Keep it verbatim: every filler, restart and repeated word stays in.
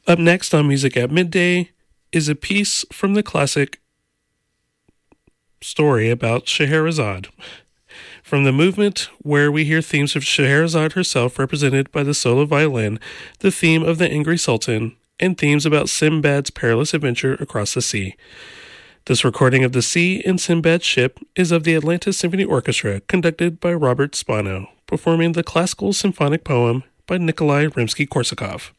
Up next on Music at Midday is a piece from the classic story about Scheherazade. From the movement where we hear themes of Scheherazade herself represented by the solo violin, the theme of the angry sultan, and themes about Sinbad's perilous adventure across the sea. This recording of the sea and Sinbad's ship is of the Atlantis Symphony Orchestra, conducted by Robert Spano, performing the classical symphonic poem by Nikolai Rimsky-Korsakov.